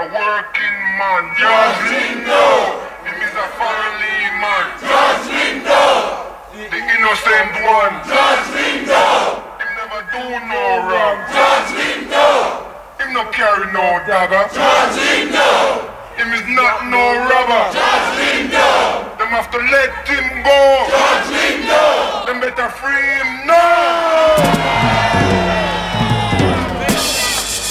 working man. George Lindo. Him is a family man. George Lindo. The innocent one. George Lindo. Him never do no wrong. George Lindo. Him no carry no dagger. George Lindo. Him is not no robber. George Lindo. Them have to let him go. George Lindo. Them better free him now.